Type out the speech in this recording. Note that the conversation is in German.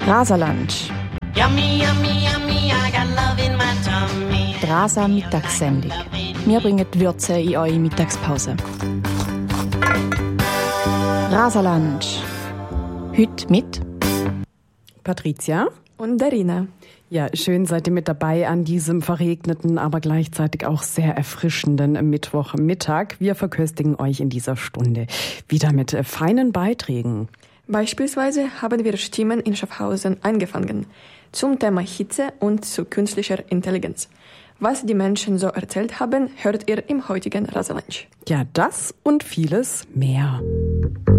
Rasaland. Yummy, yummy, yummy, I got love in my tummy. Die Rasa-Mittagssendung. Wir bringen die Würze in eure Mittagspause. Rasaland. Heute mit Patricia und Darina. Ja, schön seid ihr mit dabei an diesem verregneten, aber gleichzeitig auch sehr erfrischenden Mittwochmittag. Wir verköstigen euch in dieser Stunde wieder mit feinen Beiträgen. Beispielsweise haben wir Stimmen in Schaffhausen eingefangen zum Thema Hitze und zu künstlicher Intelligenz. Was die Menschen so erzählt haben, hört ihr im heutigen Rasaland. Ja, das und vieles mehr.